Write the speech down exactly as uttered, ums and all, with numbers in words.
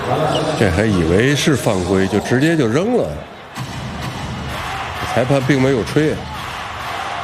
这还以为是犯规，就直接就扔了。裁判并没有吹。